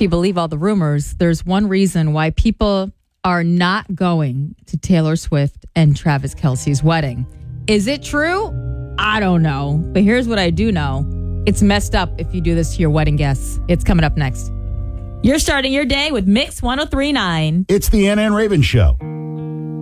you believe all the rumors, there's one reason why people are not going to Taylor Swift and Travis Kelce's wedding. Is it true? I don't know. But here's what I do know. It's messed up if you do this to your wedding guests. It's coming up next. You're starting your day with Mix 103.9. It's the Anna and Raven Show.